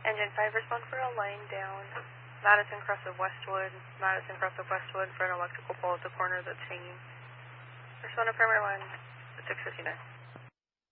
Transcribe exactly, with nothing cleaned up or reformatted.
Engine five, respond for a line down. Madison cross of Westwood. Madison cross of Westwood for an electrical pole at the corner that's hanging. Respond to primary line at six fifty-nine.